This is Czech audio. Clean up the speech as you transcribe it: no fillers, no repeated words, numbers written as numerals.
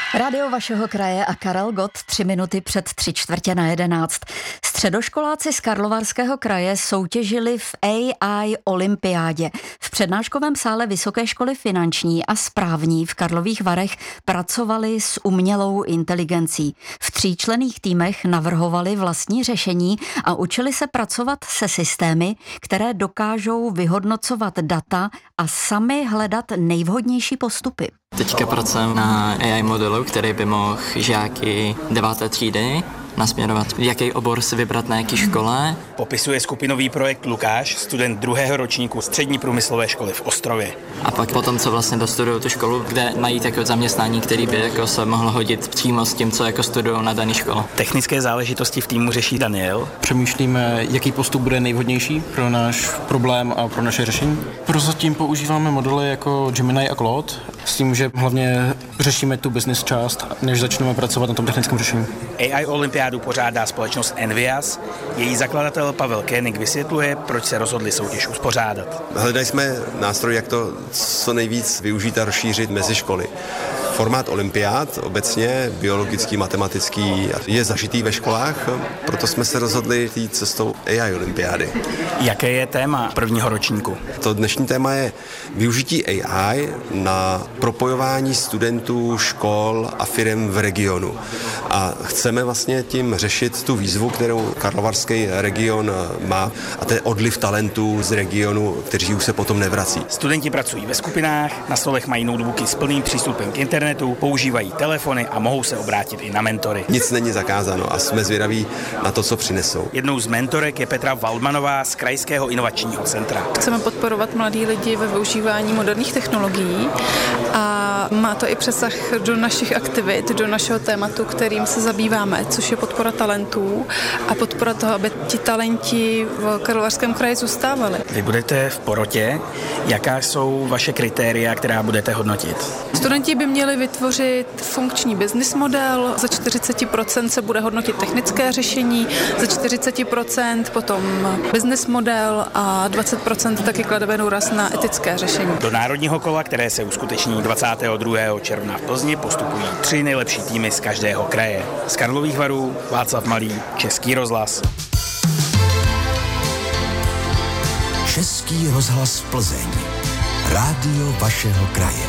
Rádio vašeho kraje a Karel Gott 3 minuty před 11:45. Středoškoláci z Karlovarského kraje soutěžili v AI olympiádě. V přednáškovém sále Vysoké školy finanční a správní v Karlových Varech pracovali s umělou inteligencí. V 3členných týmech navrhovali vlastní řešení a učili se pracovat se systémy, které dokážou vyhodnocovat data a sami hledat nejvhodnější postupy. Teďka pracujeme na AI modelu, který by mohl žáky 9. třídy nasměrovat, jaký obor si vybrat na jaký škole. Popisuje skupinový projekt Lukáš, student 2. ročníku Střední průmyslové školy v Ostrově. A pak potom, co vlastně dostudují tu školu, kde mají takové zaměstnání, který by jako se mohlo hodit přímo s tím, co jako studují na dané škole. Technické záležitosti v týmu řeší Daniel. Přemýšlíme, jaký postup bude nejvhodnější pro náš problém a pro naše řešení. Prozatím používáme modely jako Gemini a Claude, s tím, že hlavně řešíme tu business část, než začneme pracovat na tom technickém řešení. AI olympiádu pořádá společnost Envias. Její zakladatel Pavel Koenig vysvětluje, proč se rozhodli soutěž uspořádat. Hledali jsme nástroj, jak to co nejvíc využít a rozšířit mezi školy. Formát olympiád, obecně biologický, matematický, je zažitý ve školách, proto jsme se rozhodli jít cestou AI olympiády. Jaké je téma prvního ročníku? To dnešní téma je využití AI na propojování studentů, škol a firem v regionu. A chceme vlastně tím řešit tu výzvu, kterou karlovarský region má, a to je odliv talentů z regionu, kteří už se potom nevrací. Studenti pracují ve skupinách, na stolech mají notebooky s plným přístupem k internetu, používají telefony a mohou se obrátit i na mentory. Nic není zakázáno a jsme zvědaví na to, co přinesou. Jednou z mentorek je Petra Waldmanová z Krajského inovačního centra. Chceme podporovat mladí lidi ve využívání moderních technologií a má to i přesah do našich aktivit, do našeho tématu, kterým se zabýváme, což je podpora talentů a podpora toho, aby ti talenti v Karlovarském kraji zůstávali. Vy budete v porotě. Jaká jsou vaše kritéria, která budete hodnotit? Studenti by měli vytvořit funkční business model, za 40% se bude hodnotit technické řešení, za 40% potom business model a 20% taky klademe důraz na etické řešení. Do národního kola, které se uskuteční 22. června v Plzni, postupují 3 nejlepší týmy z každého kraje. Z Karlových Varů Václav Malý, Český rozhlas. Český rozhlas Plzeň. Rádio vašeho kraje.